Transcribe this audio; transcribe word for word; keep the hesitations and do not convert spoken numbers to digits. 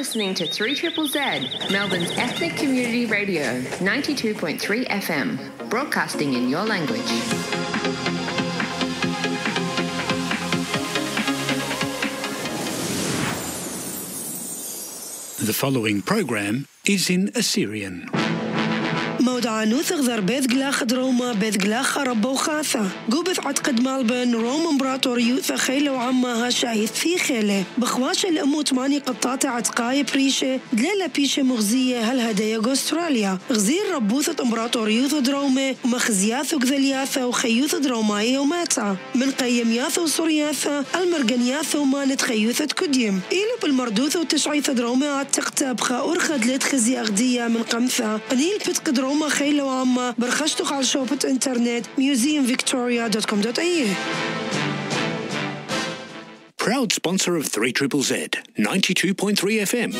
listening to three triple Z, Melbourne's ethnic community radio, ninety-two point three F M, broadcasting in your language. The following program is in Assyrian. مودعانوث غذر بيذقلاخ دروما بيذقلاخ ربوخاثة قوبث عتقد مالبن روم امبراطوريوث خيلة وعمها شايث في خيلة بخواش الأموت ماني قطاطة عتقاي بريشة دليلة بيشة مغزية هالهدايا أستراليا غزير ربوثة امبراطوريوث درومة ومخزياث وكذلياثة وخيوث دروماية وماتا من قيمياثة وصرياثة المرقنياثة ومانت خيوثة كديم إيلو بالمردوثة وتشعيثة درومة عتقتا بخا أرخد لتخزي أغدية من قمثة قنيل بتقد روما خيلة وعامة برخشتوخ على شوبة انترنت museum victoria dot com dot a u. Proud sponsor of three triple Z, ninety-two point three F M.